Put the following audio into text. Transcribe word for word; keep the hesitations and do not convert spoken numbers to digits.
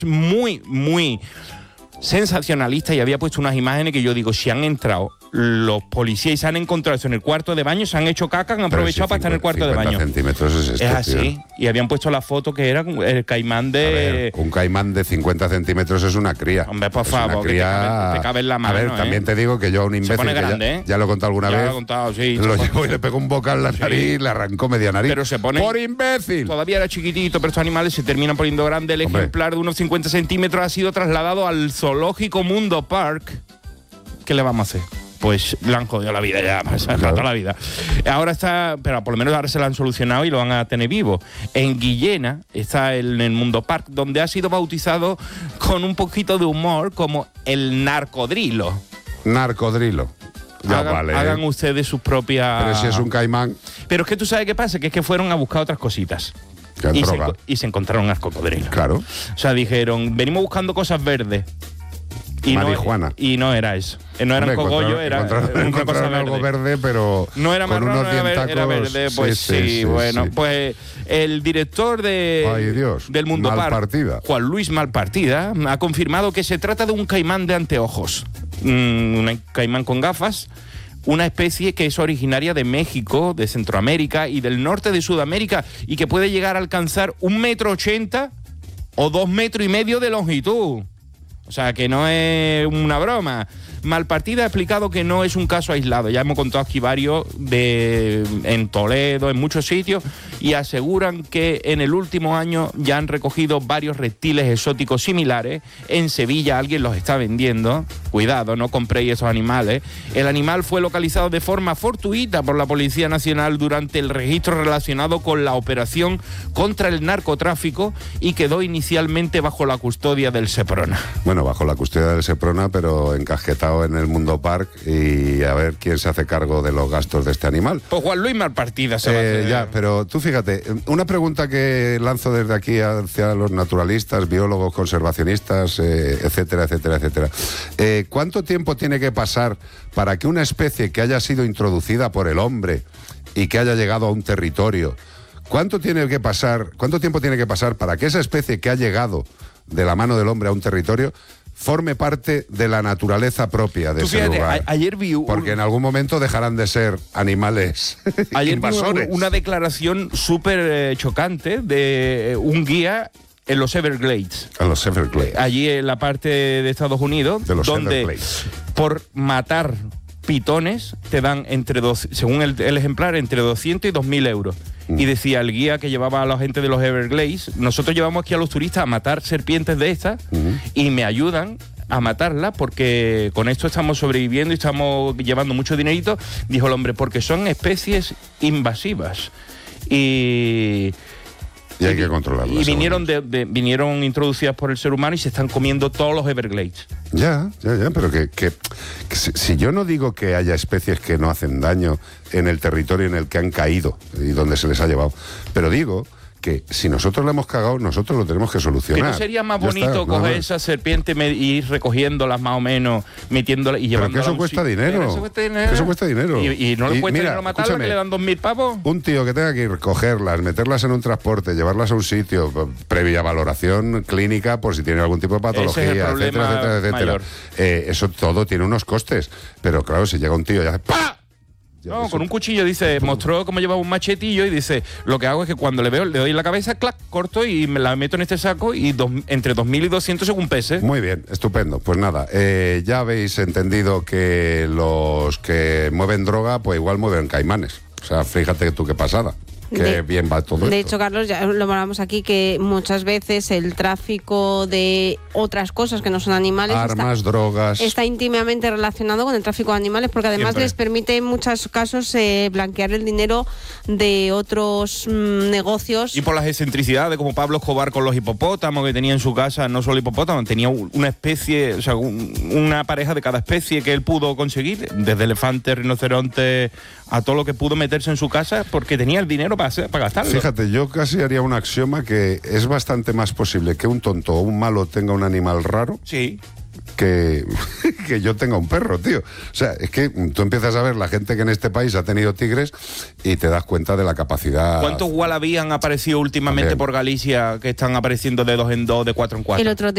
muy, muy sensacionalista, y había puesto unas imágenes que yo digo, si han entrado los policías y se han encontrado eso en el cuarto de baño, se han hecho caca, han aprovechado si para estar en el cuarto de baño. Centímetros es, esto, es así, tío. Y habían puesto la foto que era el caimán de... A ver, un caimán de cincuenta centímetros es una cría. Hombre, por es favor, cría... que te cabe, te cabe en la mano. A ver, ¿eh? también te digo que yo a un imbécil, se pone grande, ya, ¿eh? ya lo he contado alguna ya vez, lo he contado, sí, lo llevo y le pego un boca en la nariz, sí. Le arrancó media nariz. Pero se pone... ¡Por imbécil! Todavía era chiquitito, pero estos animales se terminan poniendo grandes. El Hombre. ejemplar de unos cincuenta centímetros ha sido trasladado al Zoológico Mundo Park. ¿Qué le vamos a hacer? Pues le han jodido la vida ya, pues, claro. Toda la vida. Ahora está, pero por lo menos ahora se lo han solucionado y lo van a tener vivo. En Guillena está el, el Mundo Park, donde ha sido bautizado con un poquito de humor como el narcodrilo. Narcodrilo. Ya hagan, vale. Hagan ustedes sus propias... Pero si es un caimán... Pero es que tú sabes qué pasa, que es que fueron a buscar otras cositas. Y se, y se encontraron narcodrilo. Claro. O sea, dijeron, venimos buscando cosas verdes. Y marihuana. No, y no era eso. No eran cogollos, era encontraron, una encontraron cosa algo verde. verde, pero no era con marrón, unos era, dientacos, era verde. Pues sí, sí, sí bueno. Sí. Pues el director de, Ay, Dios, del Mundo Park, Malpartida. Juan Luis Malpartida, ha confirmado que se trata de un caimán de anteojos. Un caimán con gafas. Una especie que es originaria de México, de Centroamérica y del norte de Sudamérica, y que puede llegar a alcanzar un metro ochenta o dos metros y medio de longitud. O sea, que no es una broma. Malpartida ha explicado que no es un caso aislado. Ya hemos contado aquí varios de, en Toledo, en muchos sitios, y aseguran que en el último año ya han recogido varios reptiles exóticos similares. En Sevilla alguien los está vendiendo. Cuidado, no compréis esos animales. El animal fue localizado de forma fortuita por la Policía Nacional durante el registro relacionado con la operación contra el narcotráfico y quedó inicialmente bajo la custodia del Seprona. Bueno, bajo la custodia del Seprona, pero encasquetado en el Mundo Park, y a ver quién se hace cargo de los gastos de este animal. Pues Juan Luis Malpartida se eh, va a hacer. Ya, pero tú fíjate, una pregunta que lanzo desde aquí hacia los naturalistas, biólogos, conservacionistas, eh, etcétera, etcétera, etcétera. Eh, ¿Cuánto tiempo tiene que pasar para que una especie que haya sido introducida por el hombre y que haya llegado a un territorio, cuánto tiene que pasar, cuánto tiempo tiene que pasar para que esa especie que ha llegado de la mano del hombre a un territorio forme parte de la naturaleza propia de Tú ese fíjate, lugar? A, ayer vi un, porque en algún momento dejarán de ser animales ayer invasores. vi una declaración súper eh, chocante de un guía en los Everglades. En los Everglades. Allí en la parte de Estados Unidos, de los donde Everglades. Por matar pitones te dan, entre dos, según el, el ejemplar, entre doscientos y dos mil euros. Mm. Y decía el guía que llevaba a la gente de los Everglades, nosotros llevamos aquí a los turistas a matar serpientes de estas, mm. y me ayudan a matarla porque con esto estamos sobreviviendo y estamos llevando mucho dinerito. Dijo el hombre, porque son especies invasivas. Y... Y hay que controlarlas. Y vinieron, de, de, vinieron introducidas por el ser humano y se están comiendo todos los Everglades. Ya, ya, ya, pero que, que, que si, si yo no digo que haya especies que no hacen daño en el territorio en el que han caído y donde se les ha llevado, pero digo que si nosotros la hemos cagado, nosotros lo tenemos que solucionar. ¿Que no sería más bonito está, coger no, esa serpiente y ir recogiéndolas más o menos, metiéndolas y llevándolas? Pero que eso cuesta dinero. Eso cuesta dinero. Eso cuesta dinero. ¿Y, y no le cuesta dinero matarlas, que le dan dos mil pavos? Un tío que tenga que ir, cogerlas, meterlas en un transporte, llevarlas a un sitio, previa valoración clínica por si tiene algún tipo de patología, ese es el etcétera, etcétera, etcétera. Eh, eso todo tiene unos costes. Pero claro, si llega un tío y hace ¡pa! No, con un cuchillo, dice, mostró cómo llevaba un machetillo y dice, lo que hago es que cuando le veo, le doy en la cabeza, clac, corto y me la meto en este saco y dos, entre dos mil y doscientos según pese. Muy bien, estupendo. Pues nada, eh, ya habéis entendido que los que mueven droga, pues igual mueven caimanes. O sea, fíjate tú qué pasada. Qué de, bien va todo De esto. hecho, Carlos, ya lo hablamos aquí, que muchas veces el tráfico de otras cosas que no son animales... Armas, está, drogas... Está íntimamente relacionado con el tráfico de animales, porque además Siempre. les permite en muchos casos eh, blanquear el dinero de otros mmm, negocios. Y por las excentricidades, como Pablo Escobar con los hipopótamos, que tenía en su casa no solo hipopótamos, tenía una especie, o sea, un, una pareja de cada especie que él pudo conseguir, desde elefante, rinoceronte, a todo lo que pudo meterse en su casa, porque tenía el dinero para, hacer, para gastarlo. Fíjate, yo casi haría un axioma que es bastante más posible que un tonto o un malo tenga un animal raro. Sí. Que, que yo tenga un perro, tío. O sea, es que tú empiezas a ver la gente que en este país ha tenido tigres y te das cuenta de la capacidad. ¿Cuántos wallabies han aparecido últimamente También. por Galicia, que están apareciendo de dos en dos, de cuatro en cuatro? El otro